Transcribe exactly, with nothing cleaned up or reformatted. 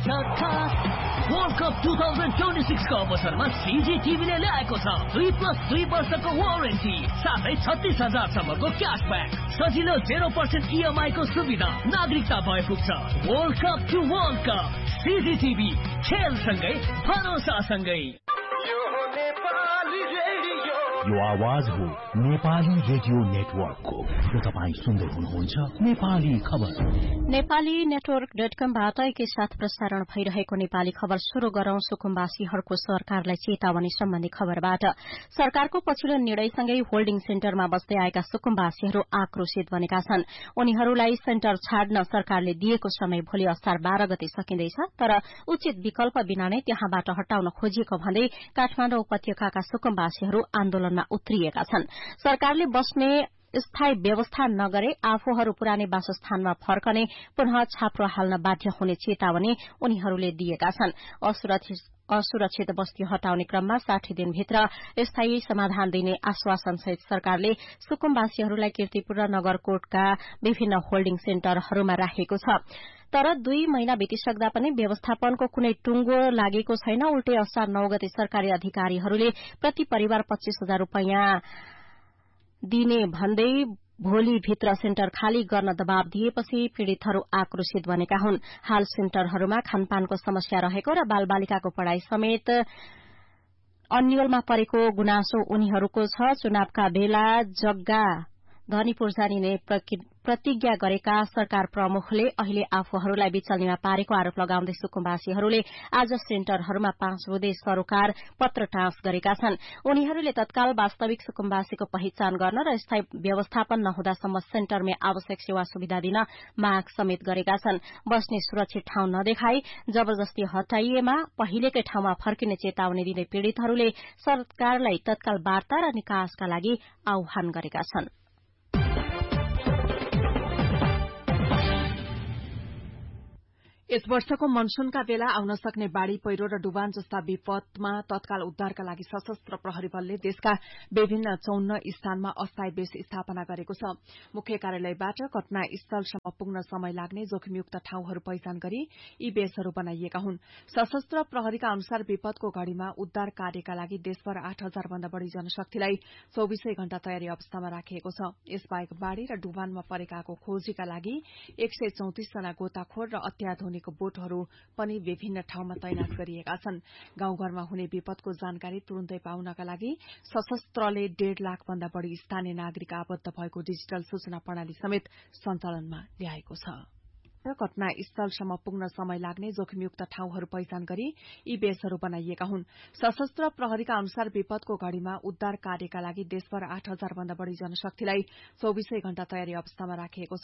World cup two thousand twenty six को अवसरमा CG टिभीले ल्याएको छ दुई प्लस दुई वर्षको वारेन्टी साथै छत्तीस हजारसम्मको क्यासब्याक सजिलो जेरो पर्सेन्ट इएमआई को सुविधा नागरिकता भए पुग्छ। World cup to world cup CG TV खेलसँगै भरोसासँगै। यो आवाज हो नेपाली रेडियो नेटवर्कको। यो तपाईँ सुन्दै हुनुहुन्छ नेपाली खबर। नेपाली नेटवर्क डट कमबाट एकैसाथ प्रसारण भइरहेको नेपाली खबर शुरू गरौं। सुकुम्बासीहरूको सरकारलाई चेतावनी सम्बन्धी खबरबाट। सरकारको पछिल्लो निर्णयसँगै होल्डिङ सेन्टरमा बस्दै आएका सुकुम्बासीहरू आक्रोशित बनेका छन्। उनीहरूलाई सेन्टर छाड्न सरकारले दिएको समय भोलि असार बाह्र गते सकिँदैछ, तर उचित विकल्प बिना नै त्यहाँबाट हटाउन खोजिएको भन्दै काठमाडौँ उपत्यकाका सुकुम्बासीहरू आन्दोलनमा उत्रिएका छन्। सरकारले बस्ने स्थायी व्यवस्था नगरे आफूहरू पुरानै वासस्थानमा फर्कने, पुनः छाप्रो हाल्न बाध्य हुने चेतावनी उनीहरूले दिएका छन्। असुरक्षित बस्ती हटाउने क्रममा साठी दिनभित्र स्थायी समाधान दिने आश्वासनसहित सरकारले सुकुम्बासीहरूलाई कीर्तिपुर र नगरकोटका विभिन्न होल्डिङ सेन्टरहरूमा राखेको छ। तर दुई महिना बितिसक्दा पनि व्यवस्थापनको कुनै टुंगो लागेको छैन। उल्टै असार नौ गते सरकारी अधिकारीहरूले प्रति परिवार पच्चीस हजार रूपियाँ दिने भन्दै भोलि भित्र सेन्टर खाली गर्न दबाव दिएपछि पीड़ितहरू आक्रोशित बनेका हुन्। हाल सेन्टरहरूमा खानपानको समस्या रहेको र बालबालिकाको पढ़ाई समेत अन्यलमा परेको गुनासो उनीहरूको छ। चुनावका बेला जग्गा धनीपुर जाने प्रतिज्ञा गरेका सरकार प्रमुखले अहिले आफूहरूलाई बिचल्नीमा पारेको आरोप लगाउँदै सुकुम्बासीहरूले आज सेन्टरहरूमा पाँच बुँदे सरोकार पत्र टाँस गरेका छन्। उनीहरूले तत्काल वास्तविक सुकुम्बासीको पहिचान गर्न र स्थायी व्यवस्थापन नहुँदासम्म सेन्टरमै आवश्यक सेवा सुविधा दिन माग समेत गरेका छन्। बस्ने सुरक्षित ठाउँ नदेखाई जबरजस्ती हटाइएमा पहिलेकै ठाउँमा फर्किने चेतावनी दिँदै पीड़ितहरूले सरकारलाई तत्काल वार्ता र निकासका लागि आह्वान गरेका छन्। यस वर्षको मनसूनका बेला आउन सक्ने बाढ़ी पहिरो र डुबान जस्ता विपदमा तत्काल उद्धारका लागि सशस्त्र प्रहरी बलले देशका विभिन्न चौन्न स्थानमा अस्थायी बेस स्थापना गरेको छ। मुख्य कार्यालयबाट घटनास्थलसम्म पुग्न समय लाग्ने जोखिमयुक्त ठाउँहरू पहिचान गरी यी बेसहरू बनाइएका हुन्। सशस्त्र प्रहरीका अनुसार विपदको घड़ीमा उद्धार कार्यका लागि देशभर आठ हजार भन्दा बढ़ी जनशक्तिलाई चौबीसै घण्टा तयारी अवस्थामा राखिएको छ। यसबाहेक बाढ़ी र डुबानमा परेकाको खोजीका लागि एक सय चौतिस जना गोताखोर र अत्याधुनिक बोटहरू पनि विभिन्न ठाउँमा तैनात गरिएका छन्। गाउँघरमा हुने विपदको जानकारी तुरुन्तै पाउनका लागि सशस्त्रले डेढ़ लाख भन्दा बढ़ी स्थानीय नागरिक आबद्ध भएको डिजिटल सूचना प्रणाली समेत सञ्चालनमा ल्याएको छ। घटनास्थलसम्म पुग्न समय लाग्ने जोखिमयुक्त ठाउँहरू पहिचान गरी यी बेसहरू बनाइएका हुन्। सशस्त्र प्रहरीका अनुसार विपदको घड़ीमा उद्धार कार्यका लागि देशभर आठ हजार भन्दा बढ़ी जनशक्तिलाई चौबीसै घण्टा तयारी अवस्थामा राखिएको छ।